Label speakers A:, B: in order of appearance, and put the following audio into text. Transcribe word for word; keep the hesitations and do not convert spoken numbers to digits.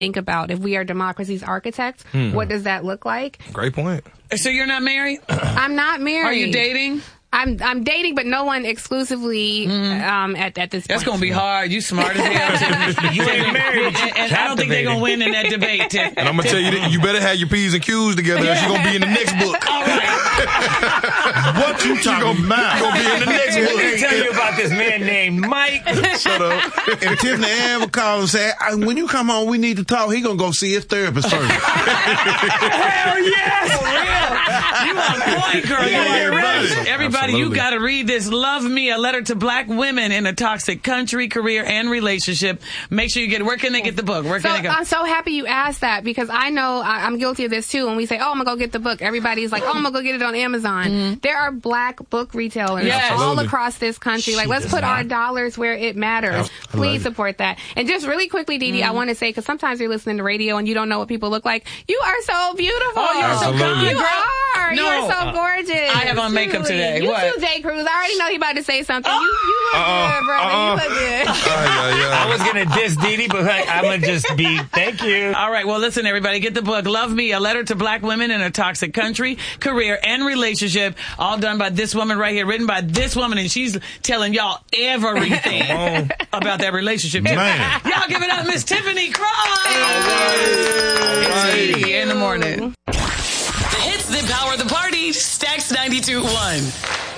A: think about if we are democracy's architects, mm. what does that look like?
B: Great point.
C: So you're not married?
A: I'm not married.
C: Are you dating?
A: I'm I'm dating, but no one exclusively mm. um, at at this point.
C: That's gonna be hard. You smart as hell. You ain't married. And, and I don't think they're gonna win in that debate. Tiff.
B: And I'm gonna tell you that you better have your P's and Q's together, or she's gonna be in the next book.
C: All right.
D: What you talking about?
B: Gonna be in the next book.
E: Let me tell you about this man named Mike.
B: Shut up.
D: If Tiffany ever calls and say, "When you come home, we need to talk," he gonna go see his therapist first.
C: Hell yes, for real. You on point, girl.
D: Yeah,
C: you
D: everybody.
C: Everybody, Absolutely. You gotta read this. Love Me, a letter to black women in a toxic country, career, and relationship. Make sure you get it. Where can they get the book? Where can
A: so,
C: they go?
A: I'm so happy you asked that because I know I, I'm guilty of this too. When we say, oh, I'm going to go get the book, everybody's like, oh, I'm going to go get it on Amazon. Mm-hmm. There are black book retailers yes. all across this country. She like, let's put not. our dollars where it matters. Please support that. And just really quickly, Dee Dee, mm-hmm. I want to say, because sometimes you're listening to radio and you don't know what people look like. You are so beautiful.
C: Oh, you're
B: Absolutely.
C: so kind.
A: You are.
C: No.
A: You are so gorgeous.
C: I have on makeup today.
A: You
C: what?
A: too, Jay Cruz. I already know you about to say something.
C: Oh.
A: You, you look
B: Uh-uh.
A: good, brother.
B: Uh-uh.
A: You look good.
B: Uh, yeah, yeah.
E: I was going to diss Dee Dee, but like, I'm going to just be, thank you.
C: All right, well, listen, everybody, get the book, Love Me, a letter to black women in a toxic country, career, and relationship, all done by this woman right here, written by this woman, and she's telling y'all everything about that relationship.
D: Man.
C: Y'all give it up, Miss Tiffany Cross.
B: Hey.
C: It's Dee in the morning.
F: The hits that power the party, Stax ninety-two point one.